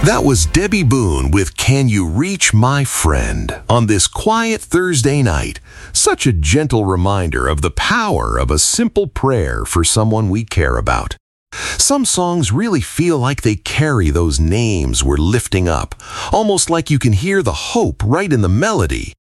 That was Debbie Boone with Can You Reach My Friend on this quiet Thursday night. Such a gentle reminder of the power of a simple prayer for someone we care about. Some songs really feel like they carry those names we're lifting up, almost like you can hear the hope right in the melody.